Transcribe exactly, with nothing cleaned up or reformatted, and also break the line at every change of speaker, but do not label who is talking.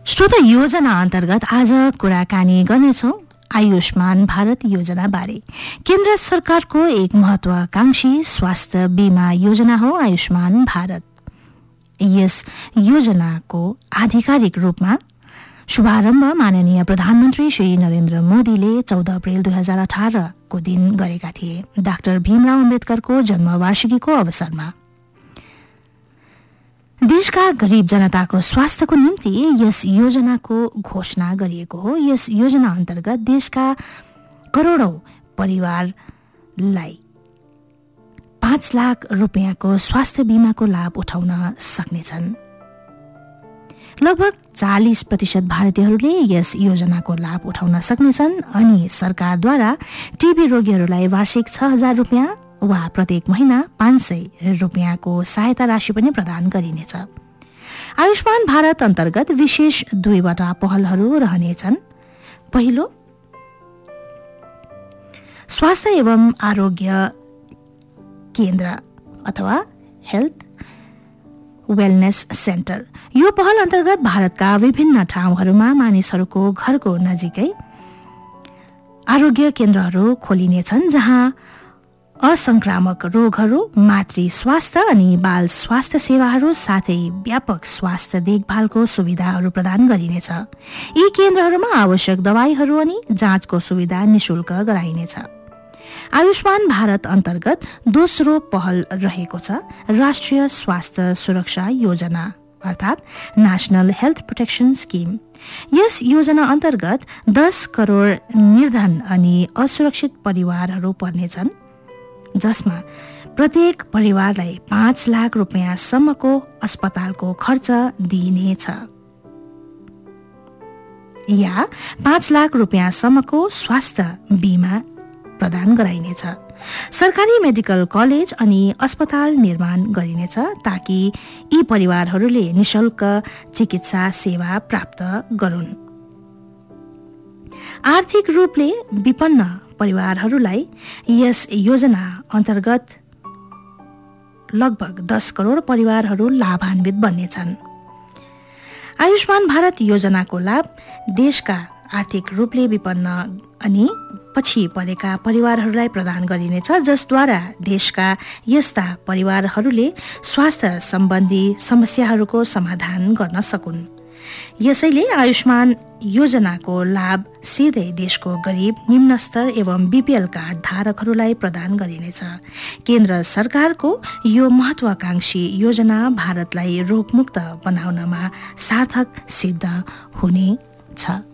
श्रोता, योजना अन्तर्गत आज कुराकानी गर्नेछौँ आयुष्मान भारत योजना बारे। केन्द्र सरकारको एक महत्वाकांक्षी स्वास्थ्य बीमा योजना हो आयुष्मान भारत। यस योजनाको आधिकारिक रूपमा शुभारम्भ माननीय प्रधानमन्त्री श्री नरेन्द्र मोदीले चौध अप्रेल दुई हजार अठारको दिन गरेका थिए, डाक्टर भीमराव अम्बेदकरको जन्मवार्षिकीको अवसरमा। देशका गरीब जनताको स्वास्थ्यको निम्ति यस योजनाको घोषणा गरिएको हो। यस योजना अन्तर्गत देशका करोडौं परिवारलाई पाँच लाख रुपियाँको स्वास्थ्य बीमाको लाभ उठाउन सक्नेछन्। लगभग चालीस प्रतिशत भारतीयहरूले यस योजनाको लाभ उठाउन सक्नेछन् अनि सरकारद्वारा टीबी रोगीहरूलाई वार्षिक छ हजार रुपियाँ वा प्रत्येक महिना पाँच सय रुपियाँको सहायता राशि पनि प्रदान गरिनेछ। आयुष्मान भारत अन्तर्गत विशेष दुईवटा पहलहरू रहनेछन्। पहिलो, स्वास्थ्य एवं आरोग्य केन्द्र अथवा हेल्थ वेलनेस सेन्टर। यो पहल अन्तर्गत भारतका विभिन्न ठाउँहरूमा मानिसहरूको घरको नजिकै आरोग्य केन्द्रहरू खोलिनेछन्, जहाँ असंक्रामक रोगहरू, मातृ स्वास्थ्य अनि बाल स्वास्थ्य सेवाहरू साथै व्यापक स्वास्थ्य देखभालको सुविधाहरू प्रदान गरिनेछ। यी केन्द्रहरूमा आवश्यक दबाईहरू अनि जाँचको सुविधा निशुल्क गराइनेछ। आयुष्मान भारत अन्तर्गत दोस्रो पहल रहेको छ राष्ट्रिय स्वास्थ्य सुरक्षा योजना अर्थात् नेशनल हेल्थ प्रोटेक्सन स्किम। यस योजना अन्तर्गत दस करोड निर्धन अनि असुरक्षित परिवारहरू पर्नेछन्, जसमा प्रत्येक परिवारलाई पाँच लाख रुपियाँसम्मको अस्पतालको खर्च दिइनेछ या पाँच लाख रुपियाँसम्मको स्वास्थ्य बीमा प्रदान गराइनेछ। सरकारी मेडिकल कलेज अनि अस्पताल निर्माण गरिनेछ ताकि यी परिवारहरूले निशुल्क चिकित्सा सेवा प्राप्त गरून्। आर्थिक रूपले विपन्न परिवारहरूलाई यस योजना अन्तर्गत लगभग दस करोड परिवारहरू लाभान्वित बन्नेछन्। आयुष्मान भारत योजनाको लाभ देशका आर्थिक रूपले विपन्न अनि पछि परेका परिवारहरूलाई प्रदान गरिनेछ, जसद्वारा देशका यस्ता परिवारहरूले स्वास्थ्य सम्बन्धी समस्याहरूको समाधान गर्न सकुन्। यसैले आयुष्मान योजनाको लाभ सिधै देशको गरीब, निम्न स्तर एवं बीपीएल कार्ड धारकहरूलाई प्रदान गरिनेछ। केन्द्र सरकारको यो महत्वाकांक्षी योजना भारतलाई रोगमुक्त बनाउनमा सार्थक सिद्ध हुनेछ।